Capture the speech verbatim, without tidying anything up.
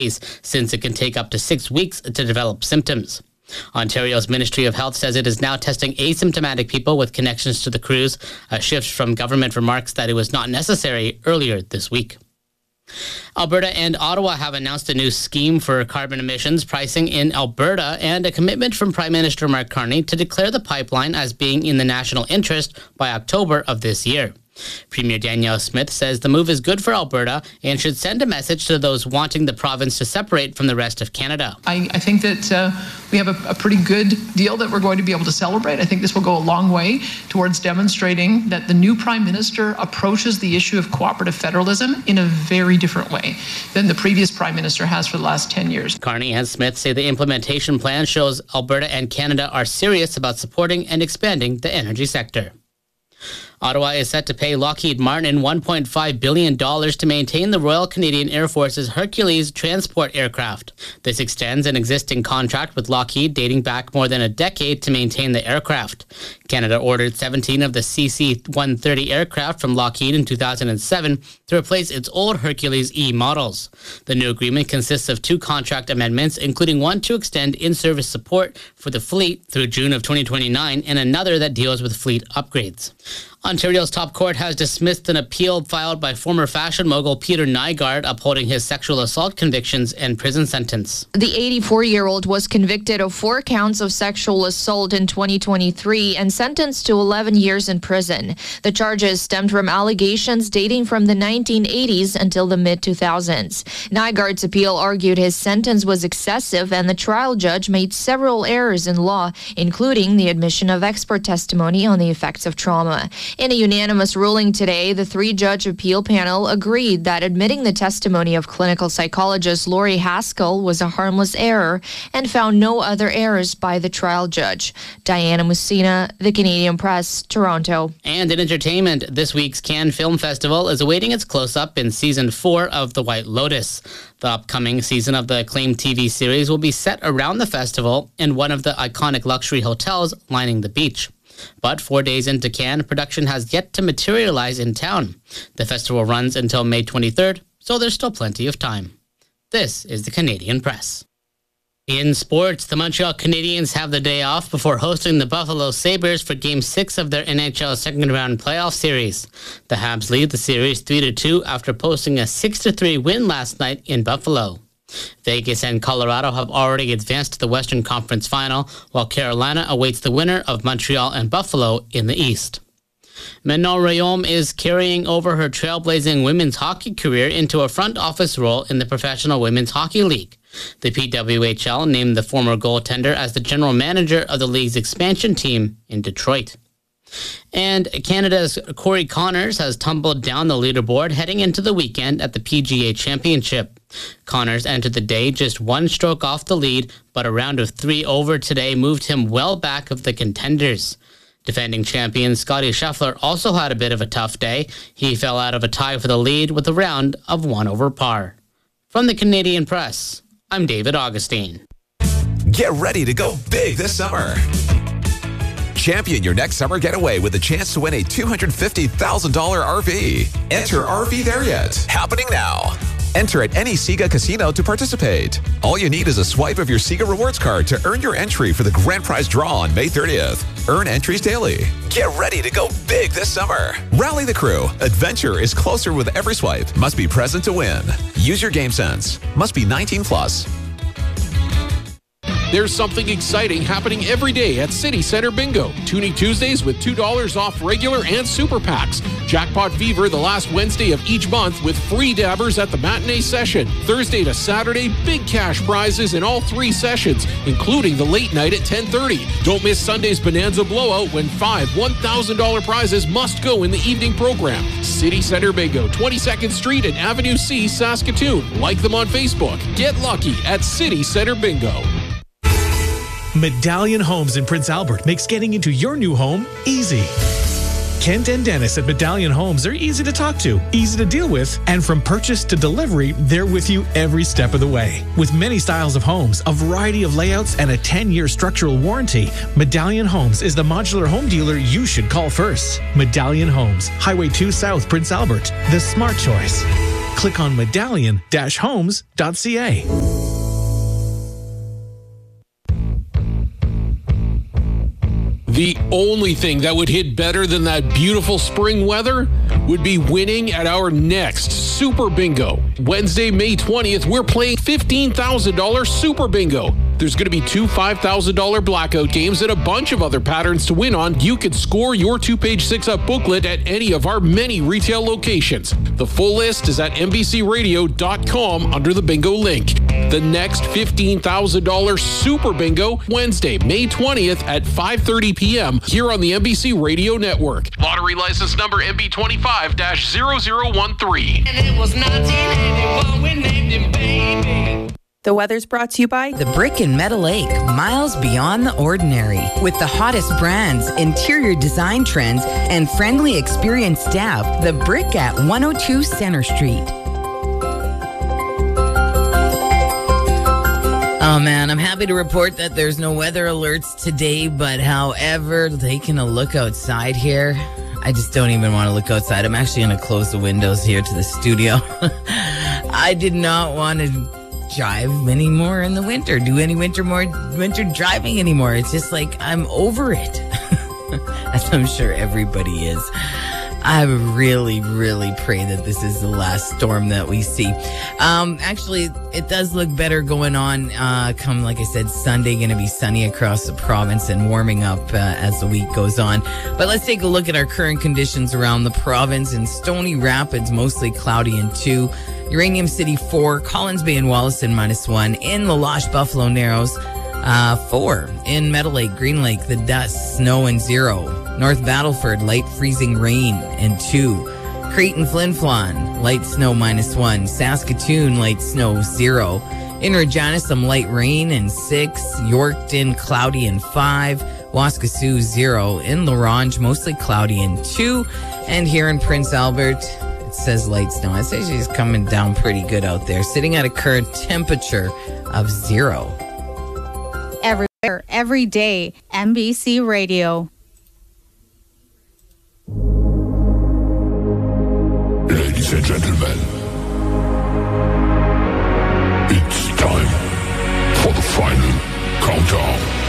since it can take up to six weeks to develop symptoms. Ontario's Ministry of Health says it is now testing asymptomatic people with connections to the cruise, a shift from government remarks that it was not necessary earlier this week. Alberta and Ottawa have announced a new scheme for carbon emissions pricing in Alberta and a commitment from Prime Minister Mark Carney to declare the pipeline as being in the national interest by October of this year. Premier Danielle Smith says the move is good for Alberta and should send a message to those wanting the province to separate from the rest of Canada. I, I think that uh, we have a, a pretty good deal that we're going to be able to celebrate. I think this will go a long way towards demonstrating that the new Prime Minister approaches the issue of cooperative federalism in a very different way than the previous Prime Minister has for the last ten years. Carney and Smith say the implementation plan shows Alberta and Canada are serious about supporting and expanding the energy sector. Ottawa is set to pay Lockheed Martin one point five billion dollars to maintain the Royal Canadian Air Force's Hercules transport aircraft. This extends an existing contract with Lockheed dating back more than a decade to maintain the aircraft. Canada ordered seventeen of the C C one thirty aircraft from Lockheed in two thousand seven to replace its old Hercules E models. The new agreement consists of two contract amendments, including one to extend in-service support for the fleet through June of twenty twenty-nine and another that deals with fleet upgrades. Ontario's top court has dismissed an appeal filed by former fashion mogul Peter Nygard upholding his sexual assault convictions and prison sentence. The eighty-four-year-old was convicted of four counts of sexual assault in twenty twenty-three and sentenced to eleven years in prison. The charges stemmed from allegations dating from the nineteen eighties until the mid two thousands. Nygard's appeal argued his sentence was excessive and the trial judge made several errors in law, including the admission of expert testimony on the effects of trauma. In a unanimous ruling today, the three-judge appeal panel agreed that admitting the testimony of clinical psychologist Laurie Haskell was a harmless error and found no other errors by the trial judge. Diana Messina, The Canadian Press, Toronto. And in entertainment, this week's Cannes Film Festival is awaiting its close-up in season four of The White Lotus. The upcoming season of the acclaimed T V series will be set around the festival in one of the iconic luxury hotels lining the beach. But four days into Cannes, production has yet to materialize in town. The festival runs until May twenty-third, so there's still plenty of time. This is the Canadian Press. In sports, the Montreal Canadiens have the day off before hosting the Buffalo Sabres for Game six of their N H L second-round playoff series. The Habs lead the series three to two after posting a six to three win last night in Buffalo. Vegas and Colorado have already advanced to the Western Conference Final, while Carolina awaits the winner of Montreal and Buffalo in the East. Manon Rhéaume is carrying over her trailblazing women's hockey career into a front office role in the Professional Women's Hockey League. The P W H L named the former goaltender as the general manager of the league's expansion team in Detroit. And Canada's Corey Connors has tumbled down the leaderboard heading into the weekend at the P G A Championship. Connors entered the day just one stroke off the lead, but a round of three over today moved him well back of the contenders. Defending champion Scottie Scheffler also had a bit of a tough day. He fell out of a tie for the lead with a round of one over par. From the Canadian Press, I'm David Augustine. Get ready to go big this summer. Champion your next summer getaway with a chance to win a two hundred fifty thousand dollars R V. Enter R V There Yet, happening now. Enter at any SIGA casino to participate. All you need is a swipe of your SIGA rewards card to earn your entry for the grand prize draw on May thirtieth. Earn entries daily. Get ready to go big this summer. Rally the crew. Adventure is closer with every swipe. Must be present to win. Use your game sense. Must be nineteen plus. There's something exciting happening every day at City Center Bingo. Tuning Tuesdays with two dollars off regular and super packs. Jackpot Fever the last Wednesday of each month with free dabbers at the matinee session. Thursday to Saturday, big cash prizes in all three sessions, including the late night at ten thirty. Don't miss Sunday's Bonanza Blowout when five one thousand dollars prizes must go in the evening program. City Center Bingo, twenty-second Street and Avenue C, Saskatoon. Like them on Facebook. Get lucky at City Center Bingo. Medallion Homes in Prince Albert makes getting into your new home easy. Kent and Dennis at Medallion Homes are easy to talk to, easy to deal with, and from purchase to delivery, they're with you every step of the way. With many styles of homes, a variety of layouts, and a ten-year structural warranty, Medallion Homes is the modular home dealer you should call first. Medallion Homes, Highway two South, Prince Albert, the smart choice. click on medallion dash homes dot c a. The only thing that would hit better than that beautiful spring weather would be winning at our next Super Bingo. Wednesday, May twentieth, we're playing fifteen thousand dollars Super Bingo. There's going to be two five thousand dollars blackout games and a bunch of other patterns to win on. You can score your two-page six-up booklet at any of our many retail locations. The full list is at n b c radio dot com under the bingo link. The next fifteen thousand dollars Super Bingo, Wednesday, May twentieth at five thirty p.m. here on the N B C Radio Network. Lottery license number N B twenty-five dash zero zero one three. And it was nineteen eighty-one, we named him Baby. The weather's brought to you by The Brick in Meadow Lake, miles beyond the ordinary. With the hottest brands, interior design trends, and friendly, experienced staff, The Brick at one oh two Center Street. Oh man, I'm happy to report that there's no weather alerts today, but however, taking a look outside here, I just don't even want to look outside. I'm actually going to close the windows here to the studio. I did not want to drive anymore in the winter, do any winter more winter driving anymore. It's just like I'm over it. As I'm sure everybody is. I really, really pray that this is the last storm that we see. Um, actually, it does look better going on. Uh, come, like I said, Sunday, going to be sunny across the province and warming up uh, as the week goes on. But let's take a look at our current conditions around the province. In Stony Rapids, mostly cloudy and two. Uranium City, four. Collins Bay and Wollaston, minus one. In La Loche, Buffalo Narrows, uh, four. In Meadow Lake, Green Lake, the dust, snow, and zero. North Battleford, light freezing rain and two. Creighton, Flin Flon, light snow minus one. Saskatoon, light snow zero. In Regina, some light rain and six. Yorkton, cloudy and five. Waskesiu, zero. In La Ronge, mostly cloudy and two. And here in Prince Albert, it says light snow. I'd say she's coming down pretty good out there, sitting at a current temperature of zero. Everywhere, every day, N B C Radio. Ladies and gentlemen, it's time for the final countdown.